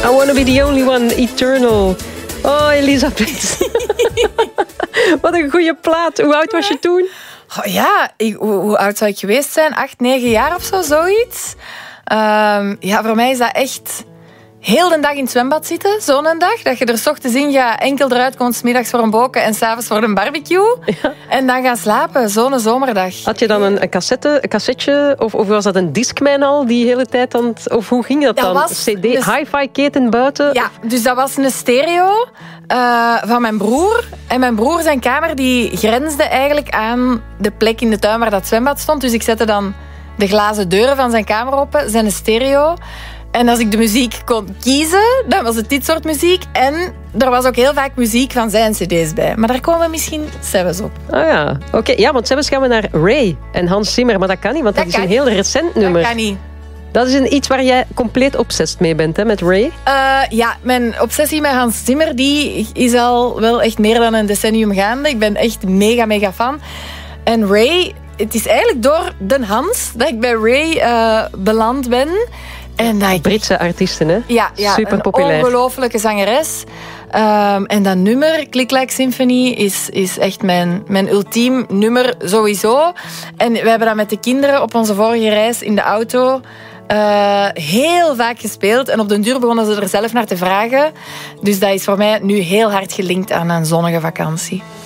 I wanna be the only one, Eternal. Oh, Elisabeth. Wat een goede plaat. Hoe oud was je toen? Oh, ja, hoe oud zou ik geweest zijn? 8, 9 jaar of zo, zoiets. Voor mij is dat echt heel de dag in het zwembad zitten, zo'n dag. Dat je er 's ochtends in gaat, enkel eruit komt, 's middags voor een boken en 's avonds voor een barbecue. Ja. En dan gaan slapen, zo'n zomerdag. Had je dan een cassetje of was dat een Discman al die hele tijd dan? Of hoe ging dat dan? CD, hi-fi keten buiten? Ja, dus dat was een stereo van mijn broer. En mijn broer zijn kamer die grensde eigenlijk aan de plek in de tuin waar dat zwembad stond. Dus ik zette dan de glazen deuren van zijn kamer open, zijn stereo. En als ik de muziek kon kiezen, dan was het dit soort muziek. En er was ook heel vaak muziek van zijn cd's bij. Maar daar komen we misschien zelfs op. Ah ja, oké. Ja, want zelfs gaan we naar Ray en Hans Zimmer. Maar dat kan niet, want dat is een heel recent nummer. Dat kan niet. Dat is iets waar jij compleet obsessed mee bent, hè, met Ray? Ja, mijn obsessie met Hans Zimmer die is al wel echt meer dan een decennium gaande. Ik ben echt mega, mega fan. En Ray, het is eigenlijk door de Hans dat ik bij Ray beland ben. En Britse artiesten, hè? Ja, super een populair. ongelofelijke zangeres. En dat nummer, Click Like Symphony, is echt mijn ultiem nummer sowieso. En we hebben dat met de kinderen op onze vorige reis in de auto heel vaak gespeeld. En op den duur begonnen ze er zelf naar te vragen. Dus dat is voor mij nu heel hard gelinkt aan een zonnige vakantie.